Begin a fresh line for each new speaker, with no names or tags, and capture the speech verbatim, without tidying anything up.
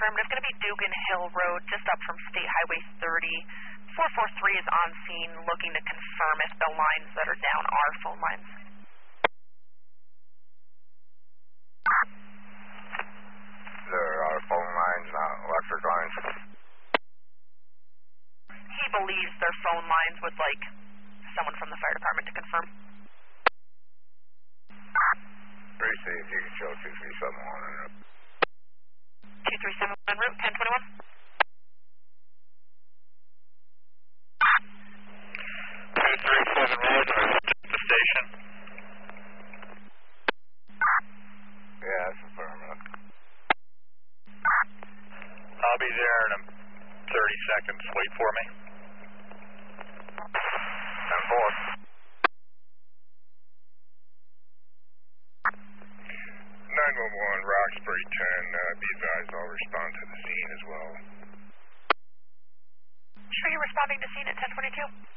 confirmed. It's going to be Dugan Hill Road, just up from State Highway thirty. four four three is on scene looking to confirm if the lines that are down are phone lines.
There are phone lines, not electric lines.
He believes they're phone lines, would like someone from the fire department to confirm.
Receive, you can show two three seven one en route.
two three seven one en route, ten twenty-one.
two three seven one, at the station.
Yeah, that's affirmative.
I'll be there in thirty seconds. Wait for me.
ten four. nine one one, Roxbury ten. Uh, be advised, I'll respond to the scene as well.
Sure, you're responding to scene at ten twenty-two.